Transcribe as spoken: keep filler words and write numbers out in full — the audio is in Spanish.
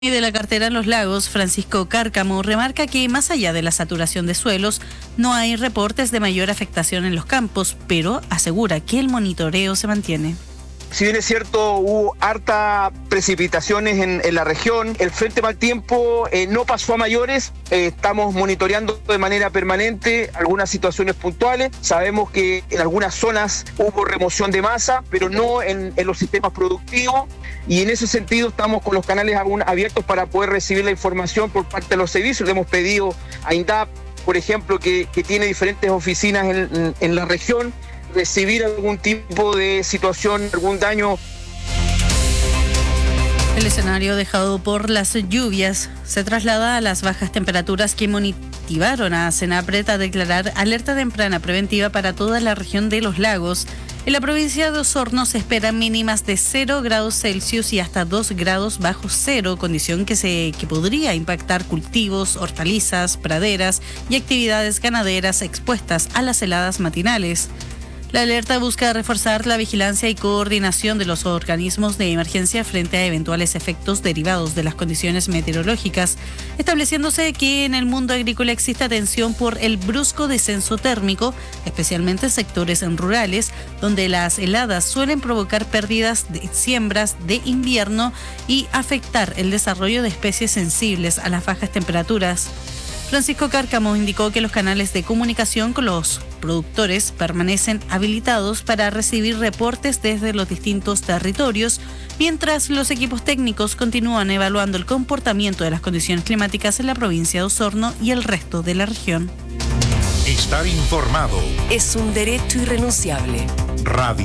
De la cartera en los lagos, Francisco Cárcamo, remarca que más allá de la saturación de suelos, no hay reportes de mayor afectación en los campos, pero asegura que el monitoreo se mantiene. Si bien es cierto, hubo harta precipitaciones en, en la región, el frente mal tiempo eh, no pasó a mayores, eh, estamos monitoreando de manera permanente algunas situaciones puntuales, sabemos que en algunas zonas hubo remoción de masa, pero no en, en los sistemas productivos, y en ese sentido estamos con los canales abiertos para poder recibir la información por parte de los servicios. Le hemos pedido a INDAP, por ejemplo, que, que tiene diferentes oficinas en, en, en la región, recibir algún tipo de situación, algún daño. El escenario dejado por las lluvias se traslada a las bajas temperaturas que motivaron a Senapred a declarar alerta temprana preventiva para toda la región de los lagos. En la provincia de Osorno se esperan mínimas de cero grados Celsius y hasta dos grados bajo cero, condición que, se, que podría impactar cultivos, hortalizas, praderas y actividades ganaderas expuestas a las heladas matinales. La alerta busca reforzar la vigilancia y coordinación de los organismos de emergencia frente a eventuales efectos derivados de las condiciones meteorológicas, estableciéndose que en el mundo agrícola existe atención por el brusco descenso térmico, especialmente en sectores rurales, donde las heladas suelen provocar pérdidas de siembras de invierno y afectar el desarrollo de especies sensibles a las bajas temperaturas. Francisco Cárcamo indicó que los canales de comunicación con los productores permanecen habilitados para recibir reportes desde los distintos territorios, mientras los equipos técnicos continúan evaluando el comportamiento de las condiciones climáticas en la provincia de Osorno y el resto de la región. Estar informado es un derecho irrenunciable. Radio